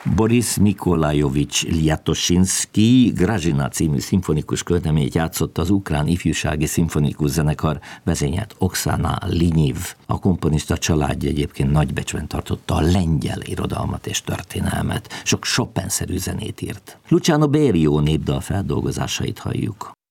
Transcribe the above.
Boris Mikolajovics Liatosinszky Grazsina című szimfonikus költeményét játszotta az ukrán ifjúsági szimfonikus zenekar, vezényelt Oksana Linyiv. A komponista családja egyébként nagybecsben tartotta a lengyel irodalmat és történelmet. Sok Chopin-szerű zenét írt. Luciano Berio népdal feldolgozásait halljuk.